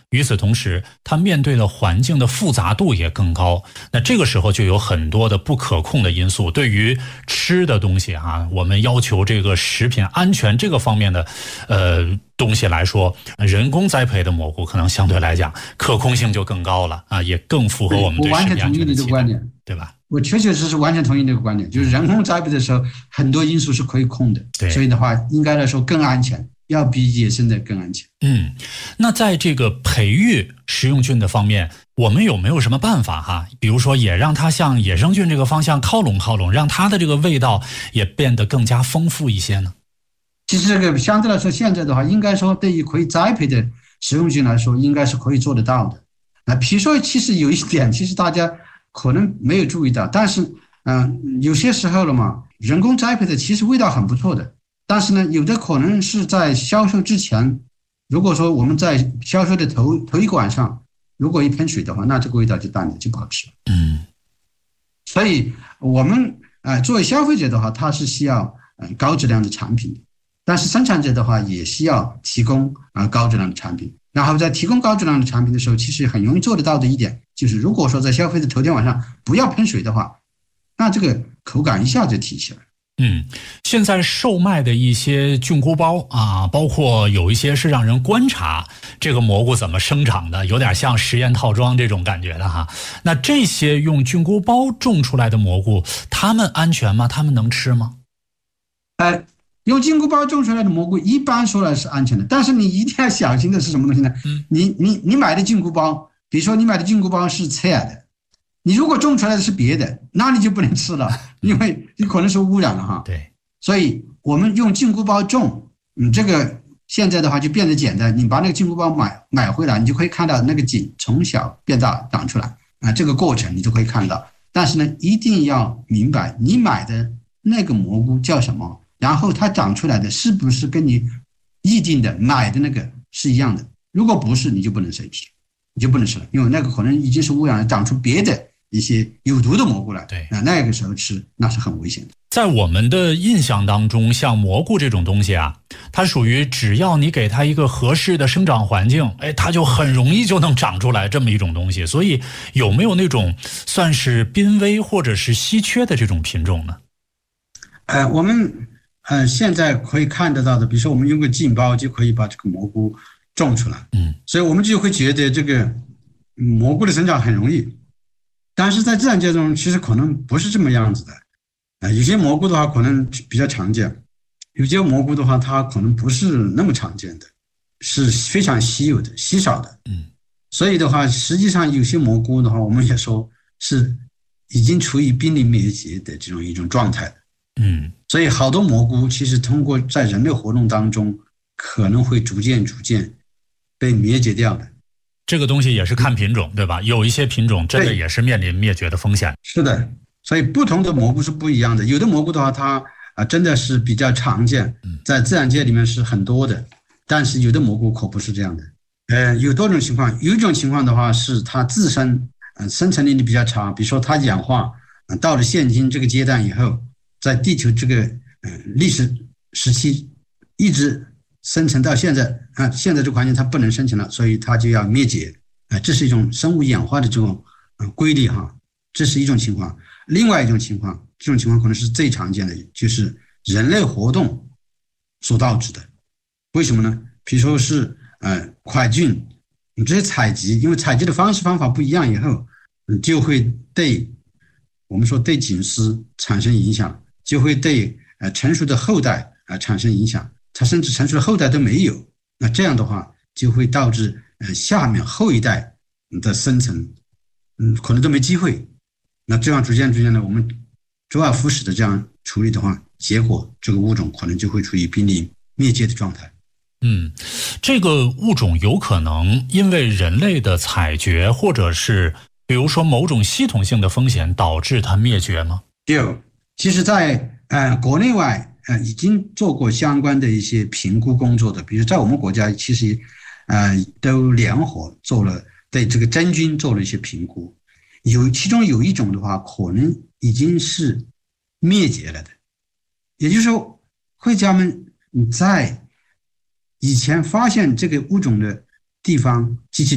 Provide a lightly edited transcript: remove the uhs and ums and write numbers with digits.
与此同时，它面对的环境的复杂度也更高。那这个时候就有很多的不可控的因素。对于吃的东西我们要求这个食品安全这个方面的东西来说，人工栽培的蘑菇可能相对来讲可控性就更高了也更符合我们对食品安全的期待，对吧？ 我确确实实完全同意这个观点，就是人工栽培的时候，很多因素是可以控的，所以的话，应该来说更安全，要比野生的更安全。 那在这个培育食用菌的方面，我们有没有什么办法比如说也让它向野生菌这个方向靠拢靠拢，让它的这个味道也变得更加丰富一些呢？ 其实这个相对来说，现在的话，应该说对于可以栽培的食用菌来说，应该是可以做得到的。比如说，其实有一点，其实大家可能没有注意到，但是有些时候了嘛，人工栽培的其实味道很不错的，但是呢，有的可能是在销售之前，如果说我们在销售的头一管上，如果一喷水的话，那这个味道就淡了，就不好吃了。所以我们作为消费者的话，它是需要高质量的产品的，但是生产者的话也需要提供高质量的产品。然后在提供高质量的产品的时候，其实很容易做得到的一点就是，如果说在消费的头天晚上不要喷水的话，那这个口感一下就提起来了。 现在售卖的一些菌菇包包括有一些是让人观察这个蘑菇怎么生长的，有点像实验套装这种感觉的那这些用菌菇包种出来的蘑菇，它们安全吗？它们能吃吗？ 用菌菇包种出来的蘑菇一般说来是安全的，但是你一定要小心的是什么东西呢？你买的菌菇包，比如说你买的菌菇包是侧的，你如果种出来的是别的，那你就不能吃了，因为你可能是污染了对， 所以我们用菌菇包种，这个现在的话就变得简单，你把那个菌菇包买回来，你就可以看到那个茎从小变大长出来这个过程你就可以看到。但是呢，一定要明白你买的那个蘑菇叫什么，然后它长出来的是不是跟你预定的买的那个是一样的？如果不是，你就不能生皮，你就不能吃了，因为那个可能已经是污染了，长出别的一些有毒的蘑菇来。 对， 那个时候吃那是很危险的。 在我们的印象当中，像蘑菇这种东西它属于只要你给它一个合适的生长环境，它就很容易就能长出来这么一种东西。所以有没有那种算是濒危或者是稀缺的这种品种呢？ 我们现在可以看得到的，比如说我们用个浸包就可以把这个蘑菇种出来。所以我们就会觉得这个蘑菇的生长很容易，但是在自然界中其实可能不是这么样子的。有些蘑菇的话可能比较常见，有些蘑菇的话它可能不是那么常见的，是非常稀有的、稀少的。所以的话，实际上有些蘑菇的话，我们也说是已经处于濒临灭绝的这种一种状态。所以好多蘑菇其实通过在人类活动当中，可能会逐渐被灭绝掉的。 这个东西也是看品种，对吧？有一些品种真的也是面临灭绝的风险。 是的，所以不同的蘑菇是不一样的。有的蘑菇的话，它真的是比较常见，在自然界里面是很多的，但是有的蘑菇可不是这样的。有多种情况，有一种情况的话是它自身生存力比较差，比如说它氧化到了现今这个阶段以后，在地球这个历史时期一直生存到现在现在这个环境它不能生存了，所以它就要灭绝。这是一种生物演化的这种规律这是一种情况。另外一种情况，这种情况可能是最常见的，就是人类活动所导致的。为什么呢？比如说是快菌，你这些采集，因为采集的方法不一样以后，就会对我们说对菌丝产生影响，就会对成熟的后代产生影响，它甚至成熟的后代都没有。那这样的话就会导致下面后一代的生存可能都没机会。那这样逐渐的，我们周而复始的这样处理的话，结果这个物种可能就会处于濒临灭绝的状态。 这个物种有可能因为人类的采掘，或者是比如说某种系统性的风险导致它灭绝吗？ 有，其实在国内外已经做过相关的一些评估工作的，比如在我们国家其实都联合做了对这个真菌做了一些评估，其中有一种的话可能已经是灭绝了的，也就是说会家们在以前发现这个物种的地方及其